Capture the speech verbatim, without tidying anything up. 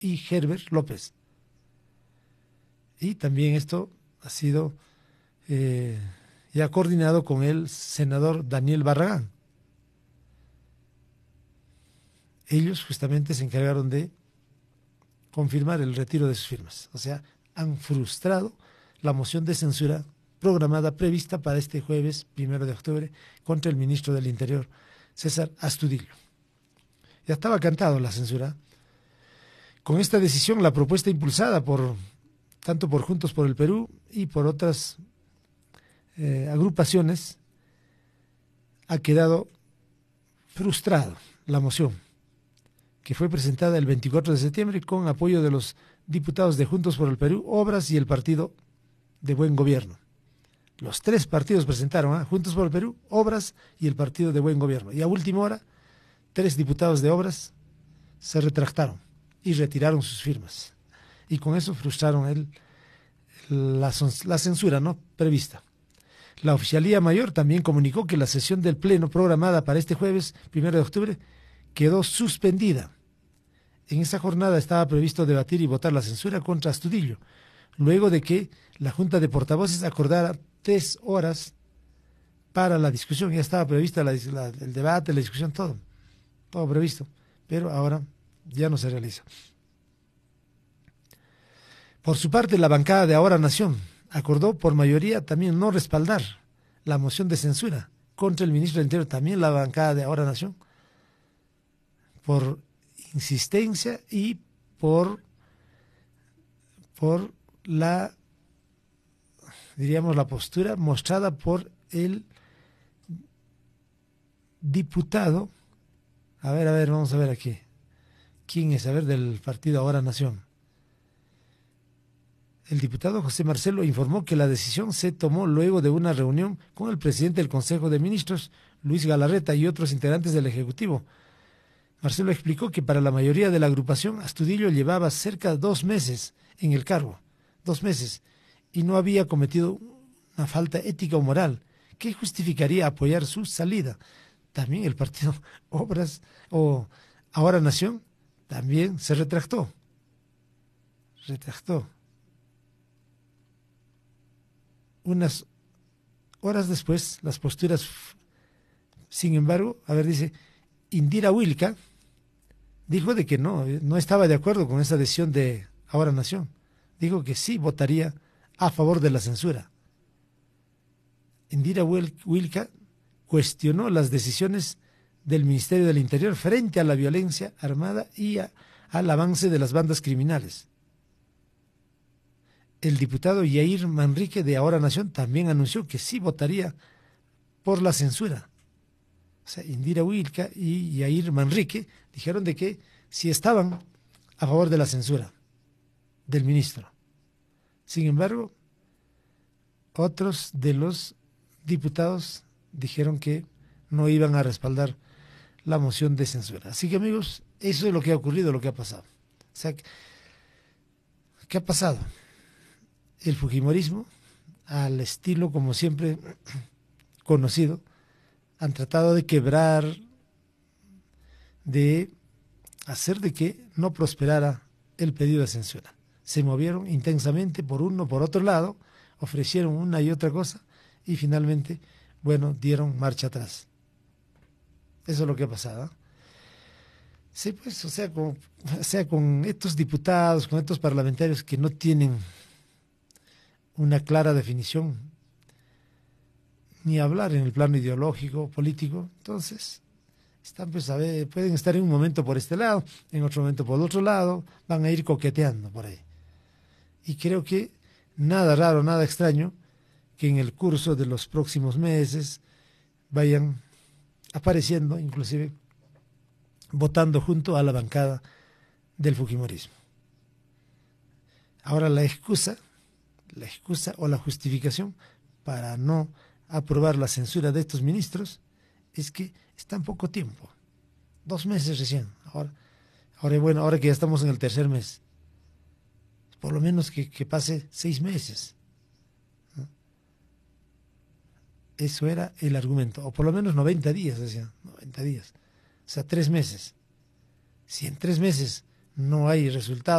y Herbert López. Y también esto ha sido eh, ya coordinado con el senador Daniel Barragán. Ellos justamente se encargaron de confirmar el retiro de sus firmas. O sea, han frustrado la moción de censura programada, prevista para este jueves primero de octubre contra el ministro del Interior, César Astudillo. Ya estaba cantado la censura. Con esta decisión, la propuesta impulsada por tanto por Juntos por el Perú y por otras eh, agrupaciones, ha quedado frustrado la moción, que fue presentada el veinticuatro de septiembre con apoyo de los diputados de Juntos por el Perú, Obras y el Partido de Buen Gobierno. Los tres partidos presentaron, ¿eh? Juntos por el Perú, Obras y el Partido de Buen Gobierno. Y a última hora, tres diputados de Obras se retractaron y retiraron sus firmas. Y con eso frustraron el, la, la censura, ¿no?, prevista. La Oficialía Mayor también comunicó que la sesión del Pleno programada para este jueves, primero de octubre, quedó suspendida. En esa jornada estaba previsto debatir y votar la censura contra Astudillo, luego de que la Junta de Portavoces acordara tres horas para la discusión. Ya estaba prevista la, la, el debate, la discusión, todo, todo previsto, pero ahora ya no se realiza. Por su parte, la bancada de Ahora Nación acordó por mayoría también no respaldar la moción de censura contra el ministro del Interior, también la bancada de Ahora Nación, por insistencia y por, por la, diríamos, la postura mostrada por el diputado, a ver, a ver, vamos a ver aquí, ¿quién es? A ver, del partido Ahora Nación. El diputado José Marcelo informó que la decisión se tomó luego de una reunión con el presidente del Consejo de Ministros, Luis Galarreta, y otros integrantes del Ejecutivo. Marcelo explicó que para la mayoría de la agrupación, Astudillo llevaba cerca de dos meses en el cargo, dos meses, y no había cometido una falta ética o moral que justificaría apoyar su salida. También el partido Obras o Ahora Nación también se retractó. Retractó. Unas horas después, las posturas, sin embargo, a ver, dice, Indira Wilca dijo de que no, no estaba de acuerdo con esa decisión de Ahora Nación. Dijo que sí votaría a favor de la censura. Indira Wilca cuestionó las decisiones del Ministerio del Interior frente a la violencia armada y a, al avance de las bandas criminales. El diputado Yair Manrique de Ahora Nación también anunció que sí votaría por la censura. O sea, Indira Wilca y Yair Manrique dijeron de que sí estaban a favor de la censura del ministro. Sin embargo, otros de los diputados dijeron que no iban a respaldar la moción de censura. Así que, amigos, eso es lo que ha ocurrido, lo que ha pasado. O sea, ¿qué ha pasado? El fujimorismo, al estilo como siempre conocido, han tratado de quebrar, de hacer de que no prosperara el pedido de censura. Se movieron intensamente por uno, por otro lado, ofrecieron una y otra cosa y finalmente, bueno, dieron marcha atrás. Eso es lo que ha pasado, ¿eh? Sí, pues, o sea, con, o sea, con estos diputados, con estos parlamentarios que no tienen una clara definición, ni hablar en el plano ideológico, político, entonces están, pues, a ver, pueden estar en un momento por este lado, en otro momento por el otro lado, van a ir coqueteando por ahí. Y creo que nada raro, nada extraño, que en el curso de los próximos meses vayan apareciendo, inclusive votando junto a la bancada del fujimorismo. Ahora la excusa, la excusa o la justificación para no aprobar la censura de estos ministros es que está en poco tiempo, dos meses recién. Ahora, ahora bueno, ahora que ya estamos en el tercer mes, por lo menos que, que pase seis meses. ¿No? Eso era el argumento, o por lo menos noventa días, decían, noventa días, o sea, tres meses. Si en tres meses no hay resultado.